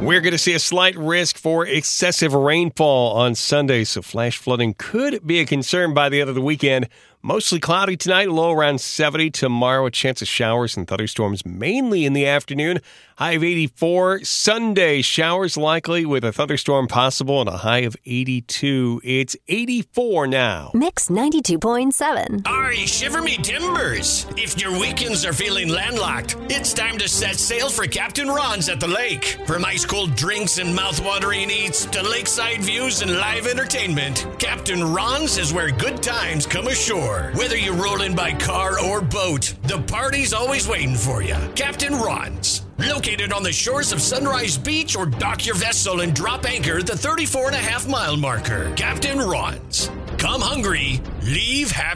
We're going to see a slight risk for excessive rainfall on Sunday, so flash flooding could be a concern by the end of the weekend. Mostly cloudy tonight, low around 70. Tomorrow, a chance of showers and thunderstorms mainly in the afternoon. High of 84. Sunday, showers likely with a thunderstorm possible and a high of 82. It's 84 now. Mix 92.7. Ari, shiver me timbers. If your weekends are feeling landlocked, it's time to set sail for Captain Ron's at the lake. From ice-cold drinks and mouth-watering eats to lakeside views and live entertainment, Captain Ron's is where good times come ashore. Whether you're rolling by car or boat, the party's always waiting for you. Captain Ron's, located on the shores of Sunrise Beach, or dock your vessel and drop anchor at the 34.5-mile marker. Captain Ron's. Come hungry, leave happy.